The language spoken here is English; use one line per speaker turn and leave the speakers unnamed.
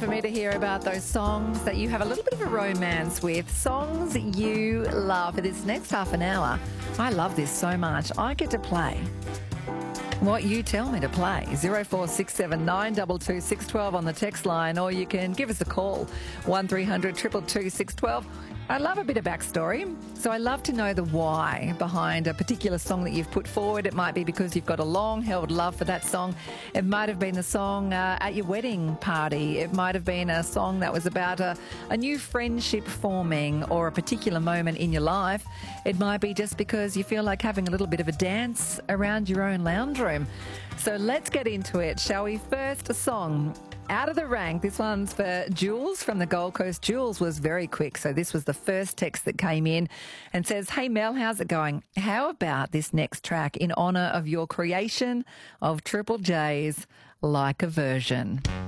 for me to hear about those songs that you have a little bit of a romance with, songs you love. For this next half an hour, I love this so much. I get to play what you tell me to play. 0467 922 612 on the text line, or you can give us a call, 1300 222 612. I love a bit of backstory, so I love to know the why behind a particular song that you've put forward. It might be because you've got a long-held love for that song. It might have been the song at your wedding party. It might have been a song that was about a new friendship forming or a particular moment in your life. It might be just because you feel like having a little bit of a dance around your own lounge room. So let's get into it, shall we? First, a song out of the rank. This one's for Jules from the Gold Coast. Jules was very quick, so this was the first text that came in and says, "Hey Mel, how's it going? How about this next track in honour of your creation of Triple J's Like a Version?"